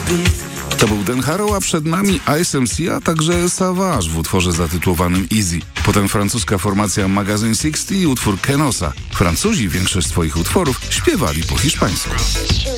To był Dan Harrow, a przed nami ISMC, a także Savage w utworze zatytułowanym Easy. Potem francuska formacja Magazine 60 i utwór Kenosa. Francuzi większość swoich utworów śpiewali po hiszpańsku.